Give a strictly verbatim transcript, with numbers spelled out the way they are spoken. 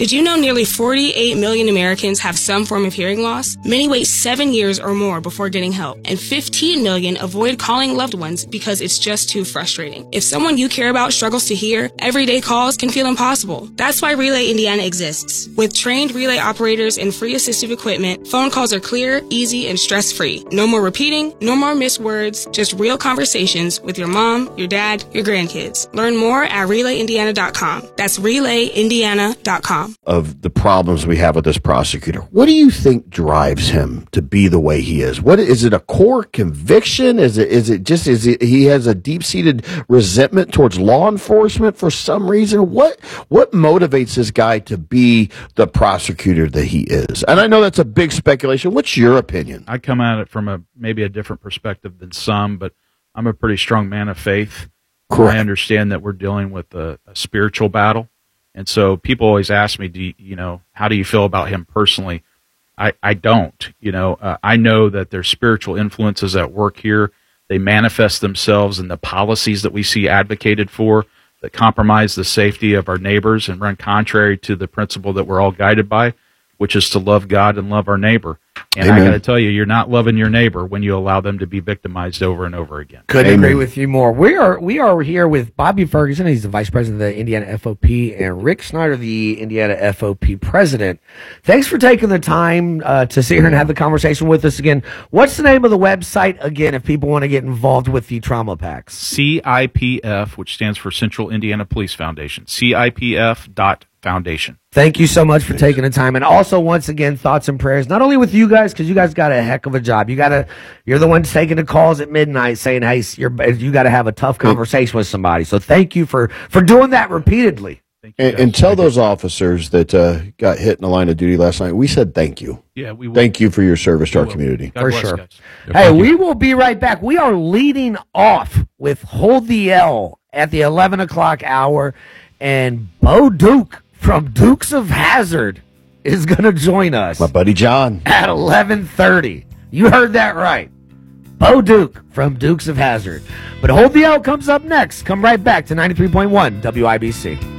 Did you know nearly forty-eight million Americans have some form of hearing loss? Many wait seven years or more before getting help, and fifteen million avoid calling loved ones because it's just too frustrating. If someone you care about struggles to hear, everyday calls can feel impossible. That's why Relay Indiana exists. With trained relay operators and free assistive equipment, phone calls are clear, easy, and stress-free. No more repeating, no more missed words, just real conversations with your mom, your dad, your grandkids. Learn more at relay indiana dot com. That's relay indiana dot com. Of the problems we have with this prosecutor, what do you think drives him to be the way he is? What is it? A core conviction? Is it? Is it just? Is it? He has a deep-seated resentment towards law enforcement for some reason. What? What motivates this guy to be the prosecutor that he is? And I know that's a big speculation. What's your opinion? I come at it from a maybe a different perspective than some, but I'm a pretty strong man of faith. Correct. I understand that we're dealing with a, a spiritual battle. And so people always ask me, do you, you know, how do you feel about him personally? I, I don't, you know, uh, I know that there's spiritual influences at work here. They manifest themselves in the policies that we see advocated for that compromise the safety of our neighbors and run contrary to the principle that we're all guided by, which is to love God and love our neighbor. And Amen. I got to tell you, you're not loving your neighbor when you allow them to be victimized over and over again. Couldn't agree with you more. We are we are here with Bobby Ferguson. He's the vice president of the Indiana F O P, and Rick Snyder, the Indiana F O P president. Thanks for taking the time uh, to sit here and have the conversation with us again. What's the name of the website again if people want to get involved with the trauma packs? C I P F, which stands for Central Indiana Police Foundation. C I P F dot foundation. Thank you so much for taking the time. And also, once again, thoughts and prayers, not only with you guys, because you guys got a heck of a job. You got to, you're the ones taking the calls at midnight saying, hey, you're, you got to have a tough conversation with somebody. So thank you for, for doing that repeatedly. Thank you, and, and tell those officers that uh, got hit in the line of duty last night, we said thank you. Yeah, we will. Thank you for your service to our community. For sure. Hey, we will be right back. We are leading off with Hold the L at the eleven o'clock hour, and Bo Duke from Dukes of Hazzard is going to join us. My buddy John. At eleven thirty. You heard that right. Bo Duke from Dukes of Hazzard. But Hold the L comes up next. Come right back to ninety-three point one W I B C.